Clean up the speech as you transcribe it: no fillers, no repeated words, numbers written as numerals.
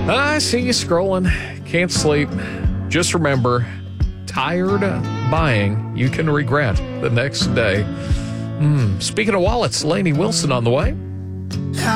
I see you scrolling. Can't sleep. Just remember, tired buying, you can regret the next day. Speaking of wallets, Lainey Wilson on the way.